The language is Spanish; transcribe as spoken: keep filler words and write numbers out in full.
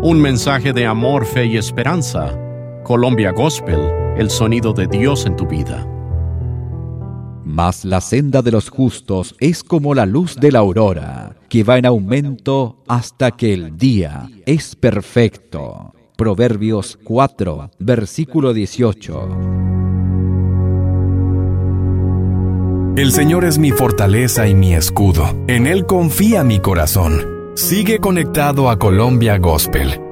Un mensaje de amor, fe y esperanza. Colombia Gospel, el sonido de Dios en tu vida. Mas la senda de los justos es como la luz de la aurora, que va en aumento hasta que el día es perfecto. Proverbios cuatro, versículo dieciocho. El Señor es mi fortaleza y mi escudo. En Él confía mi corazón. Sigue conectado a Colombia Gospel